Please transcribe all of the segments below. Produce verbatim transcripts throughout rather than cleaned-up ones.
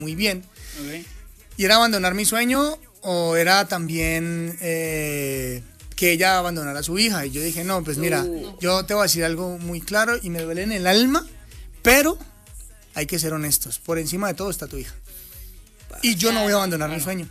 muy bien. Okay. Y era abandonar mi sueño o era también eh, que ella abandonara a su hija. Y yo dije, no, pues mira, No. yo te voy a decir algo muy claro y me duele en el alma, pero hay que ser honestos. Por encima de todo está tu hija. Y yo no voy a abandonar mi sueño.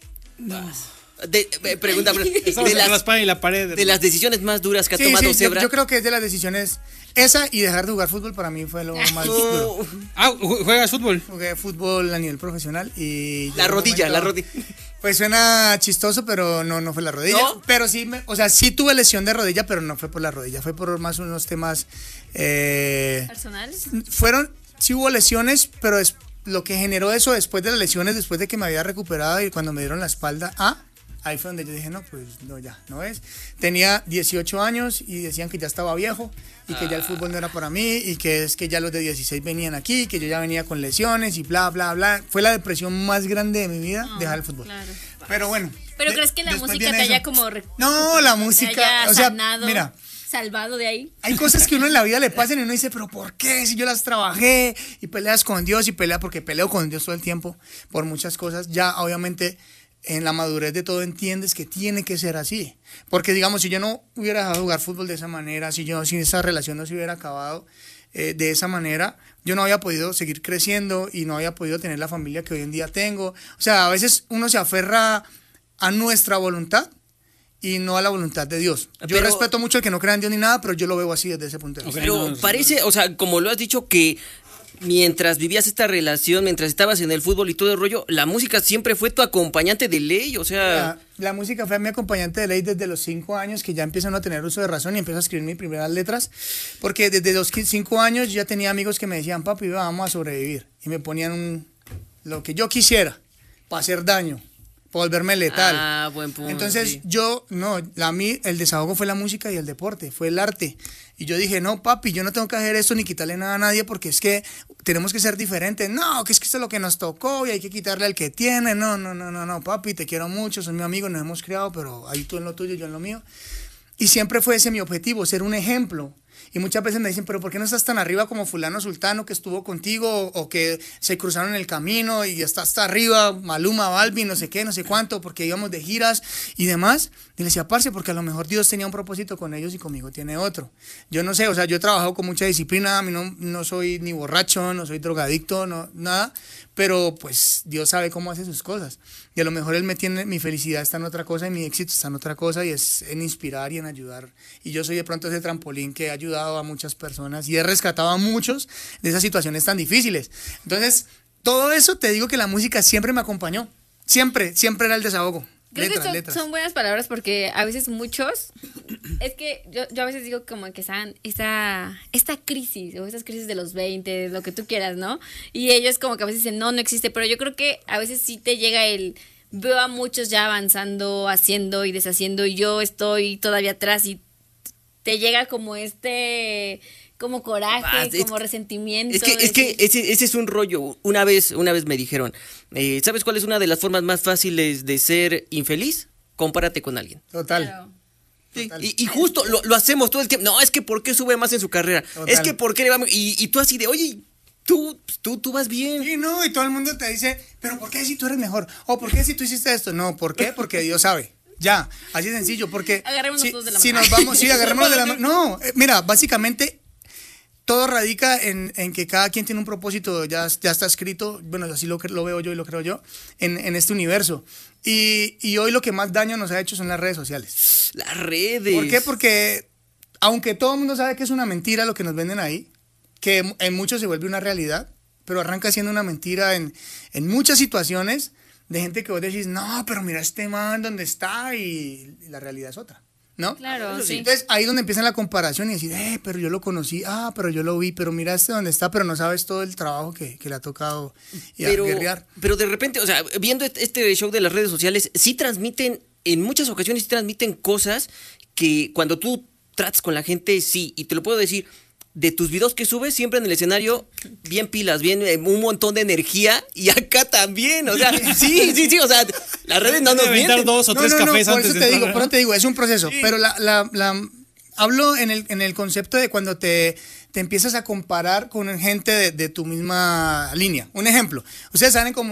De, eh, pregunta, bro, Estamos de entre la las, espada y la pared. de las decisiones más duras que ha Sí, tomado sí, yo, Zebra. yo creo que es de las decisiones. Esa y dejar de jugar fútbol para mí fue lo más duro. Oh, Ah, ¿ju- ¿juegas fútbol? Jugué fútbol a nivel profesional y... la llegó un rodilla, momento- la rodilla. Pues suena chistoso, pero no, no fue la rodilla. ¿No? Pero sí, me, o sea, sí tuve lesión de rodilla, pero no fue por la rodilla. Fue por más unos temas... Eh, ¿Personales? fueron, sí hubo lesiones, pero es, lo que generó eso después de las lesiones, después de que me había recuperado y cuando me dieron la espalda, ah, ahí fue donde yo dije, no, pues no, ya, no es. Tenía dieciocho años y decían que ya estaba viejo y que ya el fútbol no era para mí y que es que ya los de dieciséis venían aquí, que yo ya venía con lesiones y bla, bla, bla. Fue la depresión más grande de mi vida, No, dejar el fútbol. claro. Pero bueno. ¿Pero de- crees que la después música te viene haya eso. como... re- No, la te música, haya o sea, sanado, mira. salvado de ahí? Hay cosas que uno en la vida le pasan y uno dice, pero ¿por qué? Si yo las trabajé y peleas con Dios y pelea porque peleo con Dios todo el tiempo por muchas cosas, ya obviamente en la madurez de todo entiendes que tiene que ser así. Porque digamos, si yo no hubiera dejado de jugar fútbol de esa manera, si yo si esa relación no se hubiera acabado eh, de esa manera, yo no había podido seguir creciendo y no había podido tener la familia que hoy en día tengo. O sea, a veces uno se aferra a nuestra voluntad y no a la voluntad de Dios. Yo Pero- respeto mucho al que no crea en Dios ni nada, pero yo lo veo así desde ese punto de vista. Ok. Pero no, parece, o sea, como lo has dicho, que mientras vivías esta relación, mientras estabas en el fútbol y todo el rollo, la música siempre fue tu acompañante de ley, o sea... La, la música fue mi acompañante de ley desde los cinco años, que ya empiezo a no tener uso de razón y empiezo a escribir mis primeras letras, porque desde los qui- cinco años yo ya tenía amigos que me decían, papi, vamos a sobrevivir, y me ponían un, lo que yo quisiera, para hacer daño, para volverme letal. Ah, buen punto. Entonces sí. yo, no, la, a mí el desahogo fue la música y el deporte, fue el arte. Y yo dije, no, papi, yo no tengo que hacer esto ni quitarle nada a nadie porque es que tenemos que ser diferentes. No, que es que esto es lo que nos tocó y hay que quitarle al que tiene. No, no, no, no, no, papi, te quiero mucho, sos mi amigo, nos hemos criado, pero ahí tú en lo tuyo, yo en lo mío. Y siempre fue ese mi objetivo, ser un ejemplo. Y muchas veces me dicen, pero ¿por qué no estás tan arriba como fulano sultano que estuvo contigo o, o que se cruzaron en el camino y está hasta arriba, Maluma, Balvin, no sé qué, no sé cuánto, porque íbamos de giras y demás? Y le decía, parce, porque a lo mejor Dios tenía un propósito con ellos y conmigo tiene otro. Yo no sé, o sea, yo he trabajado con mucha disciplina, a mí no, no soy ni borracho, no soy drogadicto, no, nada, pero pues Dios sabe cómo hace sus cosas. Y a lo mejor Él me tiene, mi felicidad está en otra cosa y mi éxito está en otra cosa y es en inspirar y en ayudar. Y yo soy de pronto ese trampolín que ha ayudado a muchas personas y he rescatado a muchos de esas situaciones tan difíciles. Entonces, todo eso te digo que la música siempre me acompañó. Siempre, siempre era el desahogo. Creo letras, que son, letras. son buenas palabras porque a veces muchos, es que yo, yo a veces digo como que están esa, esta crisis o esas crisis de los veinte, lo que tú quieras, ¿no? Y ellos como que a veces dicen, no, no existe, pero yo creo que a veces sí te llega el, veo a muchos ya avanzando, haciendo y deshaciendo y yo estoy todavía atrás y te llega como este... como coraje, Ah, es- como resentimiento. Es que, es que ese, ese es un rollo. Una vez, una vez me dijeron, eh, ¿sabes cuál es una de las formas más fáciles de ser infeliz? Compárate con alguien. Total. Claro. Sí, Total. y, y justo lo, lo hacemos todo el tiempo. No, es que ¿por qué sube más en su carrera? Total. Es que ¿por qué le va muy-? Y, y tú así de, oye, tú, tú, tú vas bien. Sí, no, y todo el mundo te dice, pero ¿por qué si tú eres mejor? ¿O por qué si tú hiciste esto? No, ¿por qué? Porque Dios sabe. Ya, así de sencillo, porque... Agarrémonos si, todos de la si mano. nos vamos, sí, agarrémonos de la mano. No, eh, mira, básicamente todo radica en, en que cada quien tiene un propósito, ya, ya está escrito, bueno, así lo, cre- lo veo yo y lo creo yo, en, en este universo. Y, y hoy lo que más daño nos ha hecho son las redes sociales. Las redes. ¿Por qué? Porque aunque todo el mundo sabe que es una mentira lo que nos venden ahí, que en muchos se vuelve una realidad, pero arranca siendo una mentira en, en muchas situaciones de gente que vos decís, no, pero mira este man donde está y, y la realidad es otra, ¿no? Claro, Eso sí. Entonces ahí es donde empieza la comparación y decir, eh, pero yo lo conocí, ah, pero yo lo vi, pero mira este donde está, pero no sabes todo el trabajo que, que le ha tocado y a pero, guerrear. pero de repente, o sea, viendo este- este show de las redes sociales, sí transmiten, en muchas ocasiones sí transmiten cosas que cuando tú tratas con la gente, sí, y te lo puedo decir, de tus videos que subes siempre en el escenario, bien pilas, bien, eh, un montón de energía, y acá también, o sea, sí, sí, sí, o sea, las redes no nos Debe aventar mienten. dos o No, tres no, no, cafés por antes eso de te digo, entrar, por ¿no? eso te digo, es un proceso, pero la, la, la- hablo en el, en el concepto de cuando te, te empiezas a comparar con gente de, de tu misma línea. Un ejemplo, ustedes salen como